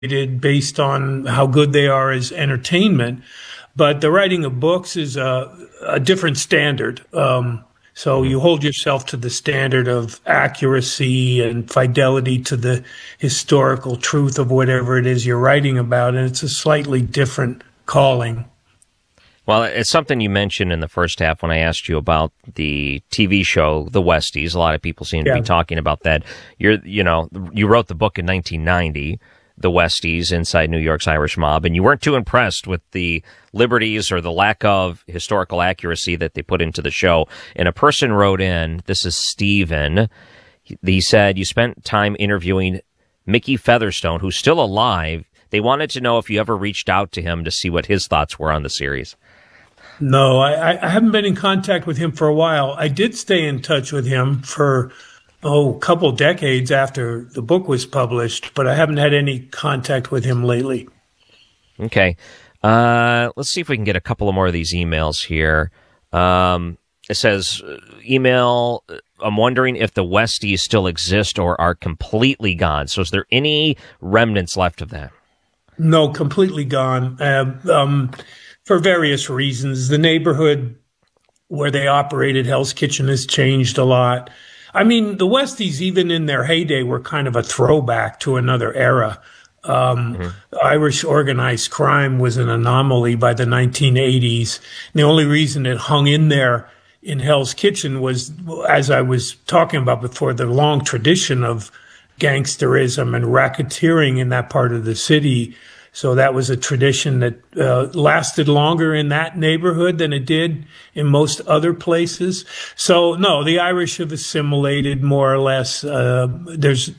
based on how good they are as entertainment. But the writing of books is a different standard. So you hold yourself to the standard of accuracy and fidelity to the historical truth of whatever it is you're writing about, and it's a slightly different calling. Well, it's something you mentioned in the first half when I asked you about the TV show, The Westies. A lot of people seem to be talking about that. You wrote the book in 1990, The Westies, Inside New York's Irish Mob, and you weren't too impressed with the liberties or the lack of historical accuracy that they put into the show. And a person wrote in, this is Steven, he said, you spent time interviewing Mickey Featherstone, who's still alive. They wanted to know if you ever reached out to him to see what his thoughts were on the series. No, I haven't been in contact with him for a while. I did stay in touch with him for a couple decades after the book was published, but I haven't had any contact with him lately. Okay. Let's see if we can get a couple of more of these emails here. It says, email, I'm wondering if the Westies still exist or are completely gone. So is there any remnants left of that? No, completely gone. For various reasons. The neighborhood where they operated, Hell's Kitchen, has changed a lot. I mean, the Westies, even in their heyday, were kind of a throwback to another era. Irish organized crime was an anomaly by the 1980s. And the only reason it hung in there in Hell's Kitchen was, as I was talking about before, the long tradition of gangsterism and racketeering in that part of the city. So that was a tradition that lasted longer in that neighborhood than it did in most other places. So no, the Irish have assimilated more or less. There's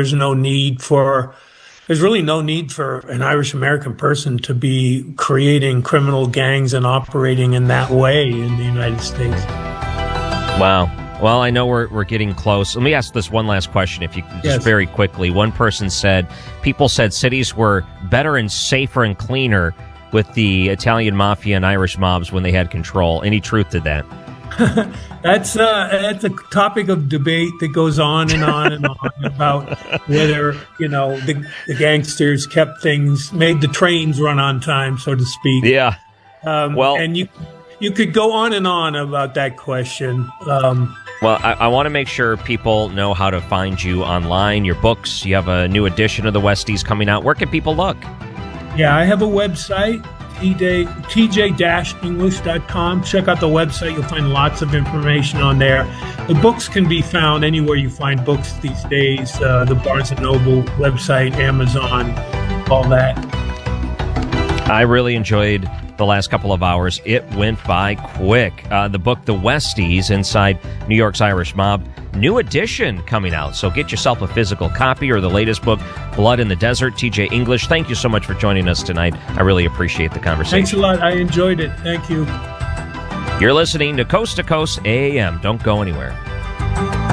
really no need for an Irish American person to be creating criminal gangs and operating in that way in the United States. Wow. Well, I know we're getting close. Let me ask this one last question, if you just very quickly. One person said, people said cities were better and safer and cleaner with the Italian mafia and Irish mobs when they had control. Any truth to that? That's a topic of debate that goes on and on and on about whether, the gangsters made the trains run on time, so to speak. Yeah. And you could go on and on about that question. Well, I want to make sure people know how to find you online, your books. You have a new edition of the Westies coming out. Where can people look? Yeah, I have a website, tj-english.com. Check out the website. You'll find lots of information on there. The books can be found anywhere you find books these days, the Barnes & Noble website, Amazon, all that. I really enjoyed the last couple of hours. It went by quick. The book, The Westies, Inside New York's Irish Mob, new edition coming out. So get yourself a physical copy or the latest book, Blood in the Desert. TJ English, thank you so much for joining us tonight. I really appreciate the conversation. Thanks a lot. I enjoyed it. Thank you. You're listening to Coast AAM. Don't go anywhere.